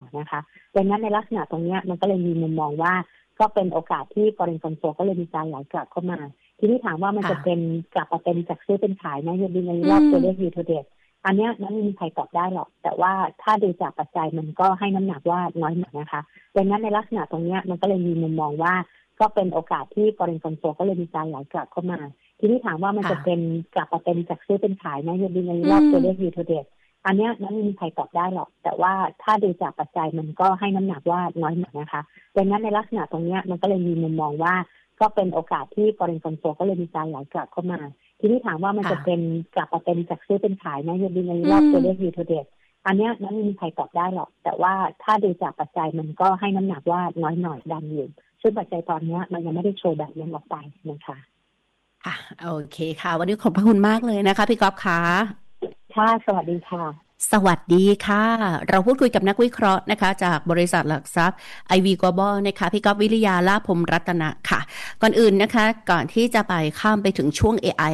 นะคะดังนั้นในลักษณะตรงนี้มันก็เลยมีมุมมองว่าก็เป็นโอกาสที่ foreign fund flow ก็เลยมีการไหลกลับเข้ามาทีนี้ถามว่ามันจะเป็นกลับมาเป็นจากซื้อเป็นขายนะยังมีในรอบตัวเลข year to date อันนี้นั้นไม่มีใครตอบได้หรอกแต่ว่าถ้าดูจากปัจจัยมันก็ให้น้ำหนักว่าน้อยหน่อยนะคะดังนั้นในลักษณะตรงนี้มันก็เลยมีมุมมองว่าก็เป็นโอกาสที่ foreign fund flow ก็เลยมีการไหลกลับเข้ามาทีนี้ถามว่ามันจะเป็นกลับมาเป็นจากซื้อเป็นขายนะยังมีในรอบตัวเลข year to date อันนี้นั้นไม่มีใครตอบได้หรอกแต่ว่าถ้าดูจากปัจจัยมันก็ให้น้ำหนักว่าน้อยหน่อยนะคะดังนั้นในลักษณะตรงนี้มันก็เลยมีมุมมองว่าก็เป็นโอกาสที่ foreign fund flow ก็เลยมีการไหลกลับเข้ามาทีนี้ถามว่ามันจะเป็นกลับมาเป็นจากซื้อเป็นขายนะยังมีในรอบตัวเลข year to date อันนี้นั้นไม่มีใครตอบได้หรอกแต่ว่าถ้าดูจากปัจจัยมันก็ให้น้ำหนักว่าน้อยหน่อยดันอยู่ซึ่งปัจจัยตอนนี้มันยังไม่ได้โชว์แบบนั้นออกไปนะคะโอเคค่ะวันนี้ขอบพระคุณมากเลยนะคะพี่ก๊อฟค่ะค่ะสวัสดีค่ะสวัสดีค่ะเราพูดคุยกับนักวิเคราะห์นะคะจากบริษัทหลักทรัพย์ IV Global นะคะพี่ก๊อฟวิริยาลาภพรหมรัตนะค่ะก่อนอื่นนะคะก่อนที่จะไปข้ามไปถึงช่วง AI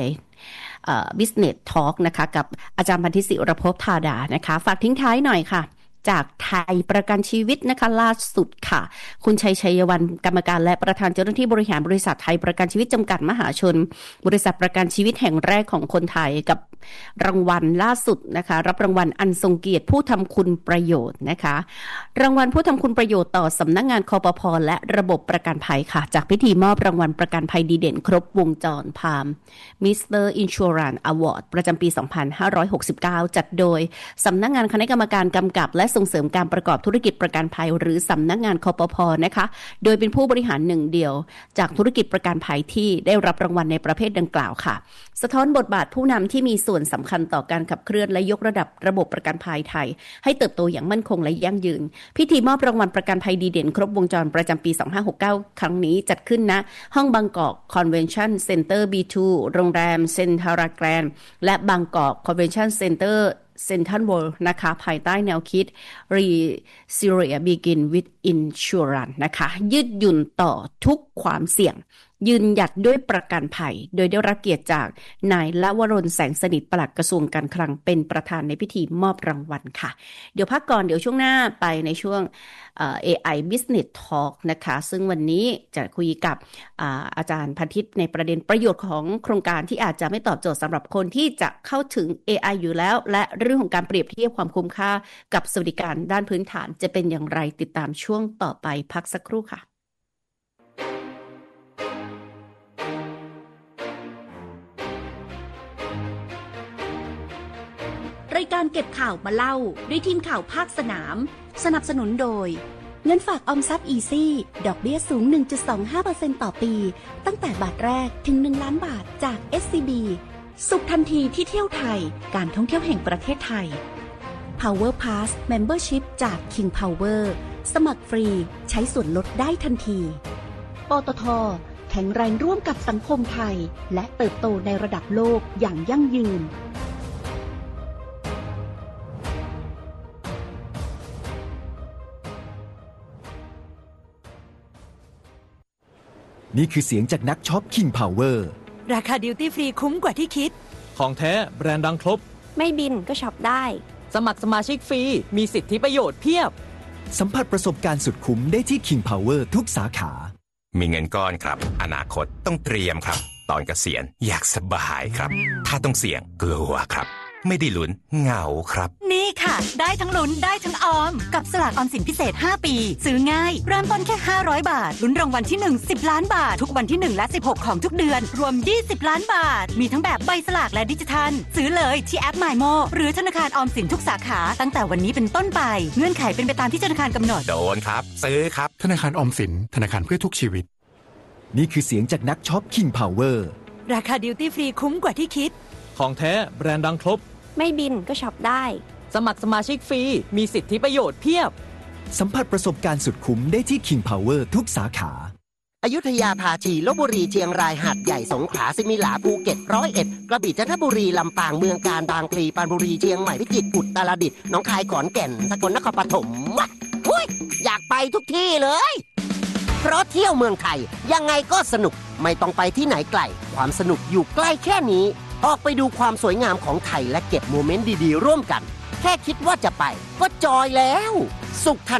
Business Talk นะคะกับอาจารย์พันธิศิรภพธาดานะคะฝากทิ้งท้ายหน่อยค่ะจากไทยประกันชีวิตนะคะล่าสุดค่ะคุณชัยชัยวรรณกรรมการและประธานเจ้าหน้าที่บริหารบริษัทไทยประกันชีวิตจำกัดมหาชนบริษัทประกันชีวิตแห่งแรกของคนไทยกับรางวัลล่าสุดนะคะรับรางวัลอันทรงเกียรติผู้ทำคุณประโยชน์นะคะรางวัลผู้ทำคุณประโยชน์ต่อสำนักงานคปภ.และระบบประกันภัยค่ะจากพิธีมอบรางวัลประกันภัยดีเด่นครบวงจรพามมิสเตอร์อินชัวรันซ์อวอร์ดประจำปี 2569 จัดโดยสำนักงานคณะกรรมการกำกับและส่งเสริมการประกอบธุรกิจประกันภัยหรือสำนักงานคปภ.นะคะโดยเป็นผู้บริหารหนึ่งเดียวจากธุรกิจประกันภัยที่ได้รับรางวัลในประเภทดังกล่าวค่ะสะท้อนบทบาทผู้นำที่มีส่วนสำคัญต่อการขับเคลื่อนและยกระดับระบบประกันภัยไทยให้เติบโตอย่างมั่นคงและยั่งยืนพิธีมอบรางวัลประกันภัยดีเด่นครบวงจรประจำปี 2569 ครั้งนี้จัดขึ้นณห้องบางกอกคอนเวนชั่นเซ็นเตอร์ B2 โรงแรมเซ็นทราแกรนด์และบางกอกคอนเวนชั่นเซ็นเตอร์เซ็นทรัลเวิลด์นะคะภายใต้แนวคิด Re-Syria Begin with Insurance นะคะยืดหยุ่นต่อทุกความเสี่ยงยืนหยัดด้วยประกันภัยโดยได้รับเกียรติจากนายละวรนแสงสนิทปลัดกระทรวงการคลังเป็นประธานในพิธีมอบรางวัลค่ะเดี๋ยวพักก่อนเดี๋ยวช่วงหน้าไปในช่วงAI Business Talk นะคะซึ่งวันนี้จะคุยกับอาจารย์พันธิตในประเด็นประโยชน์ของโครงการที่อาจจะไม่ตอบโจทย์สำหรับคนที่จะเข้าถึง AI อยู่แล้วและเรื่องของการเปรียบเทียบความคุ้มค่ากับสวัสดิการด้านพื้นฐานจะเป็นอย่างไรติดตามช่วงต่อไปพักสักครู่ค่ะรายการเก็บข่าวมาเล่าด้วยทีมข่าวภาคสนามสนับสนุนโดยเงินฝากออมทรัพย์อีซี่ดอกเบี้ยสูง 1.25% ต่อปีตั้งแต่บาทแรกถึง1ล้านบาทจาก SCB สุขทันทีที่เที่ยวไทยการท่องเที่ยวแห่งประเทศไทย Power Pass Membership จาก King Power สมัครฟรีใช้ส่วนลดได้ทันทีปตท.แข็งแรงร่วมกับสังคมไทยและเติบโตในระดับโลกอย่างยั่งยืนนี่คือเสียงจากนักช็อป King Power ราคาดิวตี้ฟรีคุ้มกว่าที่คิดของแท้แบรนด์ดังครบไม่บินก็ช็อปได้สมัครสมาชิกฟรีมีสิทธิประโยชน์เพียบสัมผัสประสบการณ์สุดคุ้มได้ที่ King Power ทุกสาขามีเงินก้อนครับอนาคตต้องเตรียมครับตอนเกษียณอยากสบายครับถ้าต้องเสี่ยงกลัวครับไม่ได้ลุ้นเหงาครับนี่ค่ะได้ทั้งลุ้นได้ทั้งออมกับสลากออมสินพิเศษ5ปีซื้อง่ายเริ่มต้นแค่500บาทลุ้นรางวัลที่1 10ล้านบาททุกวันที่1และ16ของทุกเดือนรวม20ล้านบาทมีทั้งแบบใบสลากและดิจิทัลซื้อเลยที่แอป MyMo หรือธนาคารออมสินทุกสาขาตั้งแต่วันนี้เป็นต้นไปเงื่อนไขเป็นไปตามที่ธนาคารกำหนดโดนครับซื้อครับธนาคารออมสินธนาคารเพื่อทุกชีวิตนี่คือเสียงจากนักช็อป King Power ราคาดิวตี้ฟรีคุ้มกว่าที่คิดของแท้แบรนด์ดังครบไม่บินก็ช็อปได้สมัครสมาชิกฟรีมีสิทธิประโยชน์เพียบสัมผัสประสบการณ์สุดคุ้มได้ที่ King Power ทุกสาขาอยุธยาภาชีลพบุรีเชียงรายหาดใหญ่สงขลาสิมิหลาภูเก็ต101กระบี่จันทบุรีลำปางเมืองกาญบางพลีปรานบุรีเชียงใหม่พิจิตรอุตรดิตถ์หนองคายขอนแก่นสกลนครปฐมอยากไปทุกที่เลยเพราะเที่ยวเมืองไทยยังไงก็สนุกไม่ต้องไปที่ไหนไกลความสนุกอยู่ใกล้แค่นี้ออกไปดูความสวยงามของไทยและเก็บโมเมนต์ดีๆร่วมกันแค่คิดว่าจะไปก็จอยแล้วสุข